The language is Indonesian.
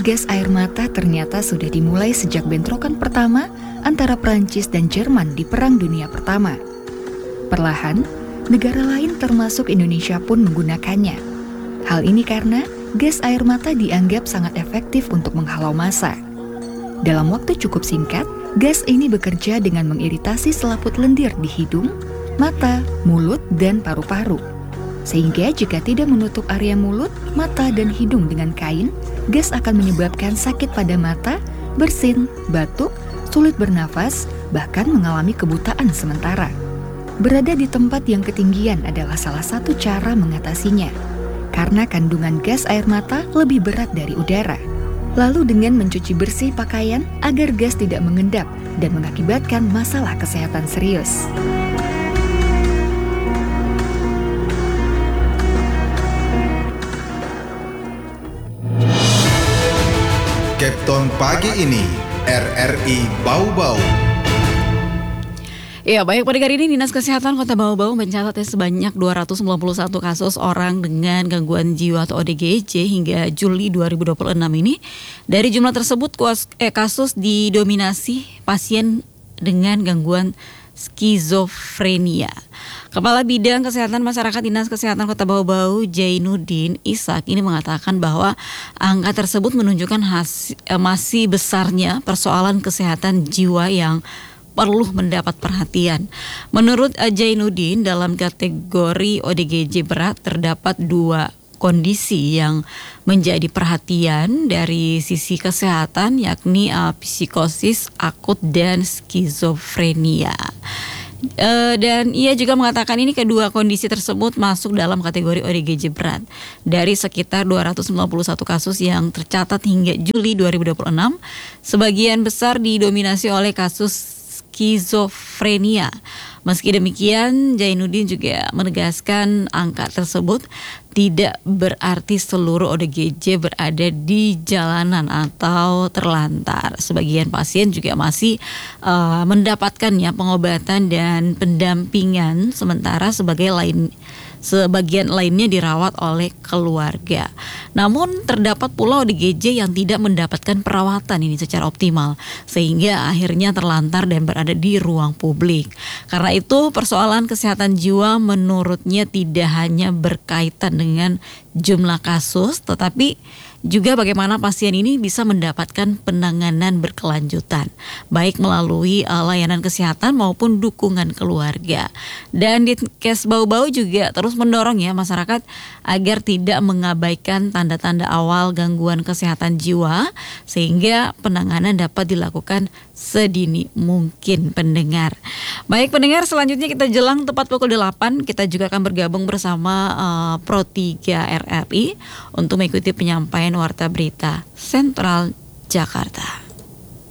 gas air mata ternyata sudah dimulai sejak bentrokan pertama antara Prancis dan Jerman di Perang Dunia Pertama. Perlahan, negara lain termasuk Indonesia pun menggunakannya. Hal ini karena gas air mata dianggap sangat efektif untuk menghalau massa. Dalam waktu cukup singkat, gas ini bekerja dengan mengiritasi selaput lendir di hidung, mata, mulut, dan paru-paru. Sehingga jika tidak menutup area mulut, mata, dan hidung dengan kain, gas akan menyebabkan sakit pada mata, bersin, batuk, sulit bernafas, bahkan mengalami kebutaan sementara. Berada di tempat yang ketinggian adalah salah satu cara mengatasinya, karena kandungan gas air mata lebih berat dari udara. Lalu dengan mencuci bersih pakaian agar gas tidak mengendap dan mengakibatkan masalah kesehatan serius. Kapten pagi ini, RRI Bau-Bau. Ya, baik pendengar, ini Dinas Kesehatan Kota Bau-Bau mencatat sebanyak 291 kasus orang dengan gangguan jiwa atau ODGJ hingga Juli 2026 ini. Dari jumlah tersebut, kasus didominasi pasien dengan gangguan skizofrenia. Kepala Bidang Kesehatan Masyarakat Dinas Kesehatan Kota Bau-Bau, Jainuddin Ishak, ini mengatakan bahwa angka tersebut menunjukkan masih besarnya persoalan kesehatan jiwa yang perlu mendapat perhatian. Menurut Jainuddin, dalam kategori ODGJ berat terdapat 2 kondisi yang menjadi perhatian dari sisi kesehatan, yakni psikosis akut dan skizofrenia. Dan ia juga mengatakan ini kedua kondisi tersebut masuk dalam kategori ODGJ berat. Dari sekitar 291 kasus yang tercatat hingga Juli 2026, sebagian besar didominasi oleh kasus skizofrenia. Meski demikian, Jainuddin juga menegaskan angka tersebut tidak berarti seluruh ODGJ berada di jalanan atau terlantar. Sebagian pasien juga masih mendapatkannya pengobatan dan pendampingan, sementara sebagian lainnya dirawat oleh keluarga. Namun terdapat pula ODGJ yang tidak mendapatkan perawatan ini secara optimal, sehingga akhirnya terlantar dan berada di ruang publik. Karena itu persoalan kesehatan jiwa menurutnya tidak hanya berkaitan dengan jumlah kasus, tetapi juga bagaimana pasien ini bisa mendapatkan penanganan berkelanjutan, baik melalui layanan kesehatan maupun dukungan keluarga. Dan Dinkes Bau-Bau juga terus mendorong ya masyarakat agar tidak mengabaikan tanda-tanda awal gangguan kesehatan jiwa, sehingga penanganan dapat dilakukan sedini mungkin, pendengar. Baik pendengar, selanjutnya kita jelang tepat pukul 8, kita juga akan bergabung bersama Pro 3 RRI untuk mengikuti penyampaian Warta Berita Sentral Jakarta.